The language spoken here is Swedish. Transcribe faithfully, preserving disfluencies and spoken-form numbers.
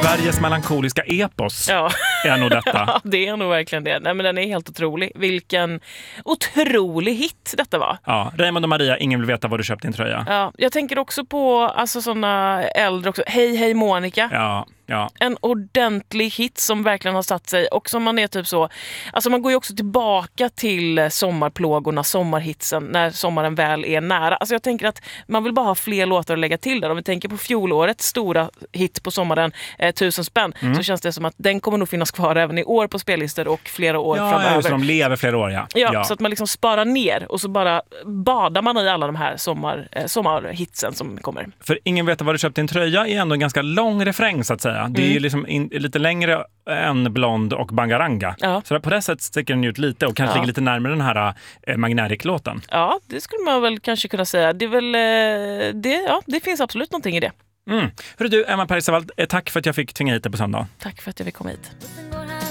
Sveriges melankoliska epos Ja. är nog detta. Ja, det är nog verkligen det. Nej, men den är helt otrolig. Vilken otrolig hit detta var. Ja, Raymond och Maria, ingen vill veta vad du köpt din tröja. Ja, jag tänker också på alltså, såna äldre också. Hej, hej Monica. Ja, ja. En ordentlig hit som verkligen har satt sig och som man är typ så, alltså man går ju också tillbaka till sommarplågorna, sommarhitsen när sommaren väl är nära. Alltså jag tänker att man vill bara ha fler låtar att lägga till där. Om vi tänker på fjolårets stora hit på sommaren, eh, Tusen spänn, mm. så känns det som att den kommer nog finnas kvar även i år på spellistor och flera år ja, framöver. Ja, så de lever flera år, ja. Ja, ja. så att man liksom sparar ner och så bara badar man i alla de här sommar, eh, sommarhitsen som kommer. För ingen vet vad du köpt din tröja är ändå en ganska lång refräng så att säga. Det är Mm. ju liksom in, lite längre än Blond och Bangaranga. Ja. Så på det sättet sticker den ut lite och kanske ja. ligger lite närmare den här eh, Magnetic-låten. Ja, det skulle man väl kanske kunna säga. Det är väl, eh, det, ja, det finns absolut någonting i det. Mm. Hörru du, Emma Perissavald, tack för att jag fick tvinga hit dig på söndag. Tack för att jag fick komma hit.